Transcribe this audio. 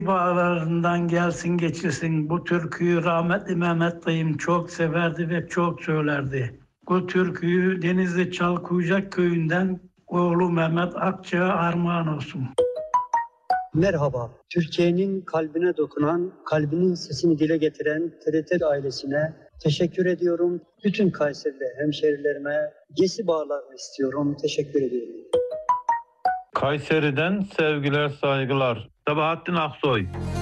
bağlarından gelsin geçirsin. Bu türküyü rahmetli Mehmet dayım çok severdi ve çok söylerdi. Bu türküyü Denizli Çalkuyacak köyünden oğlu Mehmet Akça'ya armağan olsun. Merhaba, Türkiye'nin kalbine dokunan, kalbinin sesini dile getiren TRT ailesine teşekkür ediyorum. Bütün Kayserili hemşerilerime gesi bağlarını istiyorum. Teşekkür ediyorum. Kayseri'den sevgiler, saygılar. Sabahattin Aksoy.